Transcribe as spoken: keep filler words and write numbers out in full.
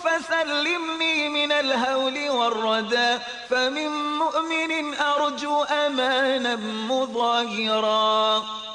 فسلمني من الهول والردى، فمن مؤمن أرجو أمانا مظاهرا.